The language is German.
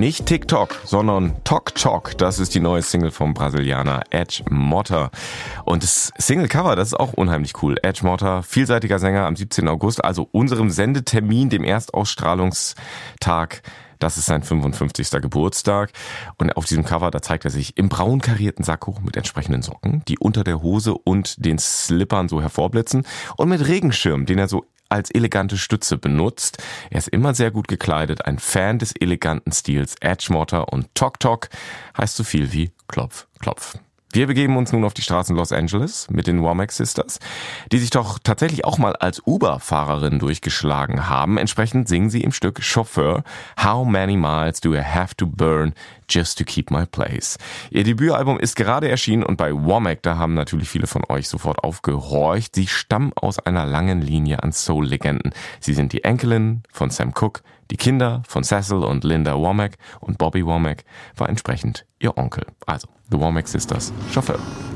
Nicht TikTok, sondern Tok Tok. Das ist die neue Single vom Brasilianer Edge Mota. Und das Single-Cover, das ist auch unheimlich cool. Edge Mota, vielseitiger Sänger, am 17. August, also unserem Sendetermin, dem Erstausstrahlungstag. Das ist sein 55. Geburtstag. Und auf diesem Cover, da zeigt er sich im braun karierten Sakko mit entsprechenden Socken, die unter der Hose und den Slippern so hervorblitzen und mit Regenschirm, den er so als elegante Stütze benutzt. Er ist immer sehr gut gekleidet, ein Fan des eleganten Stils. Edge Mota und Tok Tok heißt so viel wie Klopf, Klopf. Wir begeben uns nun auf die Straßen Los Angeles mit den Womack Sisters, die sich doch tatsächlich auch mal als Uber-Fahrerin durchgeschlagen haben. Entsprechend singen sie im Stück Chauffeur How many miles do I have to burn just to keep my place? Ihr Debütalbum ist gerade erschienen und bei Womack, da haben natürlich viele von euch sofort aufgehorcht. Sie stammen aus einer langen Linie an Soul-Legenden. Sie sind die Enkelin von Sam Cooke, die Kinder von Cecil und Linda Womack und Bobby Womack war entsprechend ihr Onkel. Also, The Womack Sisters, Chauffeur.